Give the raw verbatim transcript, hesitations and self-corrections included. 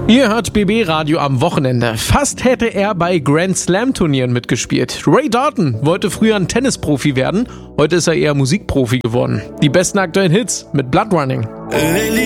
Ihr hört B B Radio am Wochenende. Fast hätte er bei Grand Slam Turnieren mitgespielt. Ray Dalton wollte früher ein Tennisprofi werden, heute ist er eher Musikprofi geworden. Die besten aktuellen Hits mit Blood Running. Lately